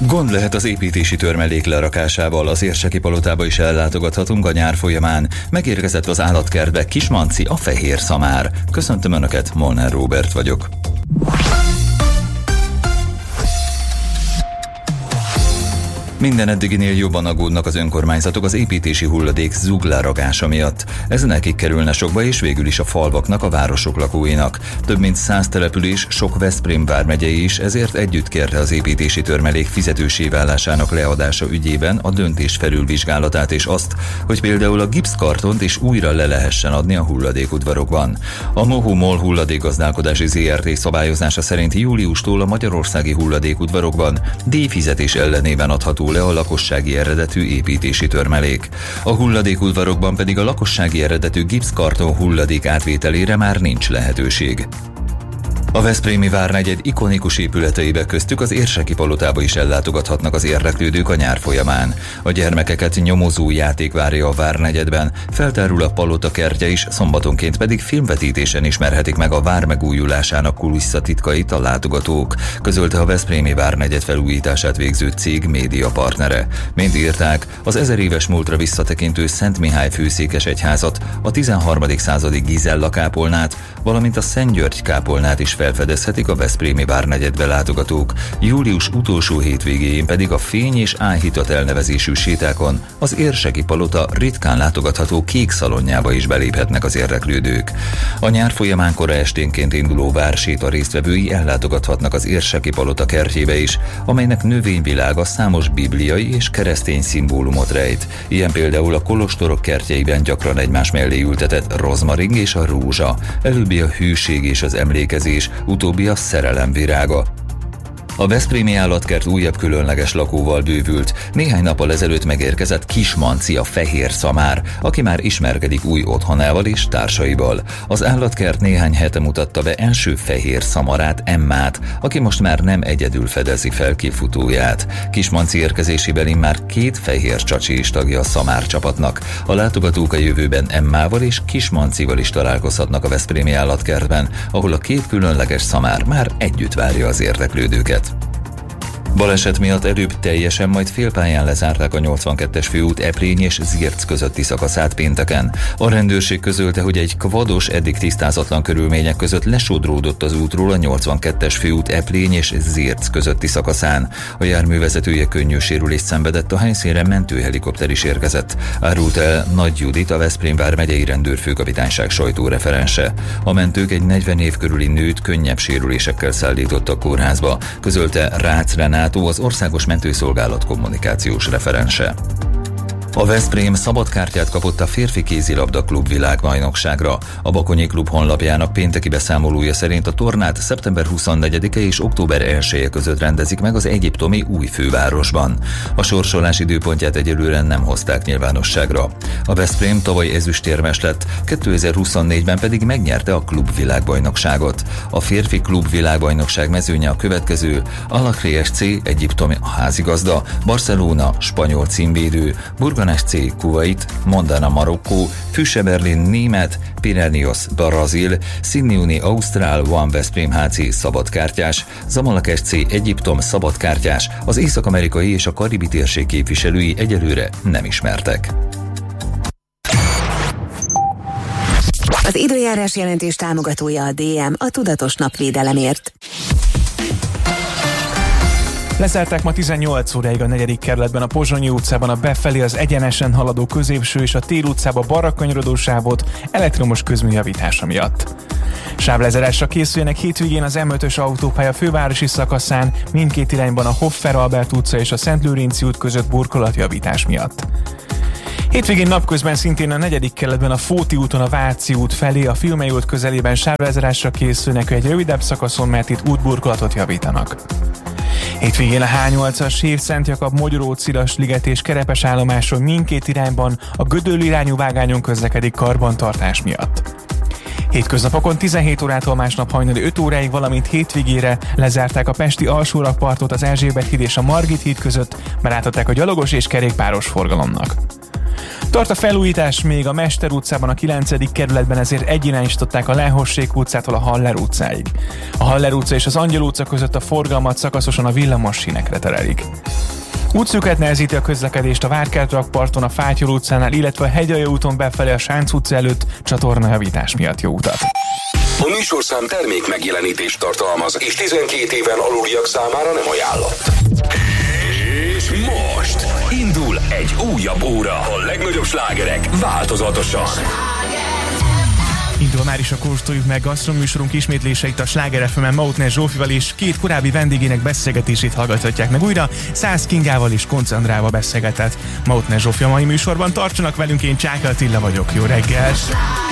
Gond lehet az építési törmelék lerakásával, az Érseki palotába is ellátogathatunk a nyár folyamán. Megérkezett az állatkertbe Kismanci, a fehér szamár. Köszöntöm Önöket, Molnár Róbert vagyok. Minden eddiginél jobban aggódnak az önkormányzatok az építési hulladék zugleragása miatt. Ez nekik kerülne sokba, és végül is a falvaknak, a városok lakóinak. Több mint 100 település, sok Veszprém vármegyei is ezért együtt kérte az építési törmelék fizetőssé válásának leadása ügyében a döntés felülvizsgálatát és azt, hogy például a gipszkartont is újra le lehessen adni a hulladékudvarokban. A Mohu-MOL hulladékgazdálkodási ZRT szabályozása szerint júliustól a magyarországi hulladékudvarokban díjfizetés ellenében adható le a lakossági eredetű építési törmelék. A hulladékudvarokban pedig a lakossági eredetű gipszkarton hulladék átvételére már nincs lehetőség. A veszprémi várnegyed ikonikus épületeibe, köztük az Érseki palotába is ellátogathatnak az érdeklődők a nyár folyamán. A gyermekeket nyomozó játék várja a várnegyedben, feltárul a palota kertje is, szombatonként pedig filmvetítésen ismerhetik meg a vár megújulásának kulisszatitkait a látogatók, közölte a veszprémi várnegyed felújítását végző cég média partnere. Mint írták, az 1000 éves múltra visszatekintő Szent Mihály főszékesegyházat, a 13. századi Gizella kápolnát, valamint a Szent György kápolnát is felfedezhetik a veszprémi várnegyedbe látogatók. Július utolsó hétvégéjén pedig a Fény és Áhítat elnevezésű sétákon az Érseki palota ritkán látogatható kék szalonjába is beléphetnek az érdeklődők. A nyár folyamán kora esténként induló várséta résztvevői ellátogathatnak az Érseki palota kertjébe is, amelynek növényvilága számos bibliai és keresztény szimbólumot rejt. Ilyen például a kolostorok kertjeiben gyakran egymás mellé ültetett rozmaring és a rózsa, előbbi a hűség és az emlékezés, utóbbi a szerelem virága. A veszprémi állatkert újabb különleges lakóval bővült. Néhány nappal ezelőtt megérkezett Kismanci, a fehér szamár, aki már ismerkedik új otthonával és társaival. Az állatkert néhány hete mutatta be első fehér szamarát, Emmát, aki most már nem egyedül fedezi fel kifutóját. Kismanci érkezésével immár 2 fehér csacsi is tagja a szamár csapatnak. A látogatók a jövőben Emmával és Kismancival is találkozhatnak a veszprémi állatkertben, ahol a 2 különleges szamár már együtt várja az érdeklődőket. Baleset miatt előbb teljesen, majd félpályán lezárták a 82-es főút Eprény és Zirc közötti szakaszát pénteken. A rendőrség közölte, hogy egy kvados, eddig tisztázatlan körülmények között lesodródott az útról a 82-es főút Eprény és Zirc közötti szakaszán. A jármű vezetője könnyű sérülést szenvedett, a helyszínre mentőhelikopter is érkezett, árult el Nagy Judit, a Veszprém vármegyei rendőrfőkapitányság sajtóreferense. A mentők egy 40 év körüli nőt könnyebb sérülésekkel szállítottak kórházba, közölte Rácz Renát, az Országos Mentőszolgálat kommunikációs referense. A Veszprém szabadkártyát kapott a férfi kézilabda klub világbajnokságra. A Bakonyi klub honlapjának pénteki beszámolója szerint a tornát szeptember 24-e és október 1-e között rendezik meg az egyiptomi új fővárosban. A sorsolás időpontját egyelőre nem hozták nyilvánosságra. A Veszprém tavaly ezüstérmes lett, 2024-ben pedig megnyerte a klub világbajnokságot. A férfi klub világbajnokság mezőnye a következő: Al-Ahly SC, egyiptomi házigazda, Barcelona, spanyol címvédő, SC Kuwait, Mondana Marokkó, Füsse Berlin német, Piraeus Brazil, Simeone Ausztrál, One Veszprém HC szabadkártyás, Zamalek SC Egyiptom szabadkártyás, az észak-amerikai és a karibi térség képviselői egyelőre nem ismertek. Az időjárás jelentés támogatója a DM, a tudatos napvédelemért. Lezárták ma 18 óráig a 4. kerületben a Pozsonyi utcában a befelé az egyenesen haladó középső és a Tél utcába balra kanyarodó sávot elektromos közműjavítása miatt. Sávlezárásra készüljenek hétvégén az M5-ös autópálya fővárosi szakaszán, mindkét irányban a Hoffer Albert utca és a Szent Lőrinci út között burkolatjavítás miatt. Hétvégén napközben szintén a 4. kerületben a Fóti úton a Váci út felé, a Fiumei út közelében sávlezárásra készülnek egy rövidebb szakaszon, mert itt útburkolatot javítanak. Hétvégén a H8-as Hír Szent Jakab Mogyoró-Ciras-liget és Kerepes állomásról mindkét irányban a Gödöllő irányú vágányon közlekedik karbantartás miatt. Hétköznapokon 17 órától másnap hajnali 5 óráig, valamint hétvégére lezárták a pesti alsórakpartot az Erzsébet híd és a Margit híd között, mert átadták a gyalogos és kerékpáros forgalomnak. Tart a felújítás még a Mester utcában, a 9. kerületben, ezért egyirányosították a Lehossék utcától a Haller utcáig. A Haller utca és az Angyal utca között a forgalmat szakaszosan a villamossínekre terelik. Útszűkület nehezíti a közlekedést a Várkert-rakparton, a Fátyol utcánál, illetve a Hegyalja úton befelé a Sánc utca előtt csatornajavítás miatt. Jó utat! A műsorszám termék megjelenítést tartalmaz, és 12 éven aluliak számára nem ajánlott. És most indul egy újabb óra. A legnagyobb slágerek változatosan. Indul már is a Kóstoljuk meg gasztroműsorunk ismétléseit a Sláger FM-en Mautner Zsófival, és két korábbi vendégének beszélgetését hallgathatják meg újra. Szász Kingával és Koncz Andrával beszélgetett Mautner Zsófi a mai műsorban. Tartsanak velünk, én Csáky Attila vagyok. Jó reggel!